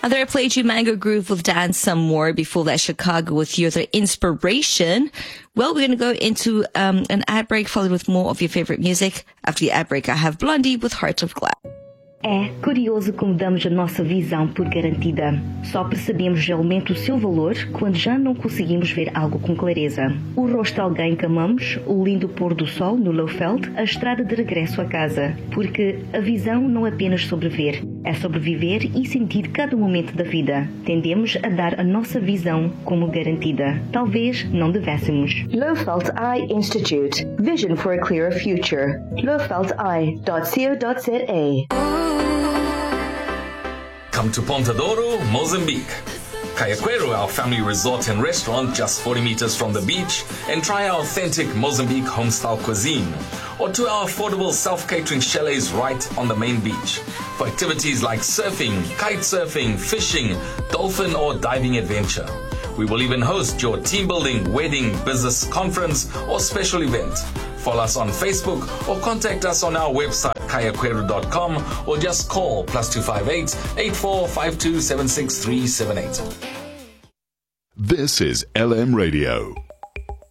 There I played you Mango Groove with Dance Some More. Before that, Chicago with You're the Inspiration. Well, we're going to go into an ad break, followed with more of your favorite music. After the ad break, I have Blondie with Heart of Glass. É curioso como damos a nossa visão por garantida. Só percebemos realmente o seu valor quando já não conseguimos ver algo com clareza. O rosto de alguém que amamos, o lindo pôr do sol no Lowveld, a estrada de regresso a casa. Porque a visão não é apenas sobreviver, é sobreviver e sentir cada momento da vida. Tendemos a dar a nossa visão como garantida. Talvez não devêssemos. Lowveld Eye Institute. Vision for a clearer future. lowveldeye.co.za. Come to Ponta Douro, Mozambique. Cayaquero, our family resort and restaurant just 40 meters from the beach, and try our authentic Mozambique home-style cuisine. Or to our affordable self-catering chalets right on the main beach. For activities like surfing, kite surfing, fishing, dolphin or diving adventure. We will even host your team building, wedding, business conference or special event. Follow us on Facebook or contact us on our website kayaquero.com or just call +258 8452 76378. This is LM Radio.